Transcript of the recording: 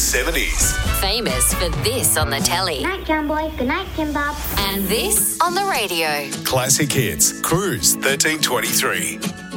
70s. Famous for this on the telly. Good night, John Boy. Good night, Kim Bob. And this on the radio. Classic hits. Cruise 1323.